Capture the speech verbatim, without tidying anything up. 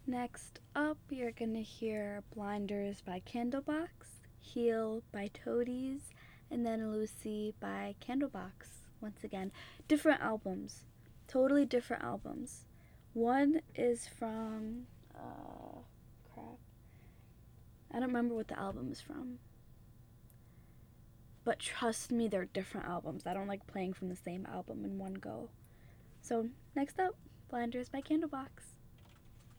Next up, you're gonna hear Blinders by Candlebox, Heal by Toadies, and then Lucy by Candlebox. Once again, different albums, totally different albums. One is from, uh, crap. I don't remember what the album is from. But trust me, they're different albums. I don't like playing from the same album in one go. So, next up, Blinders by Candlebox.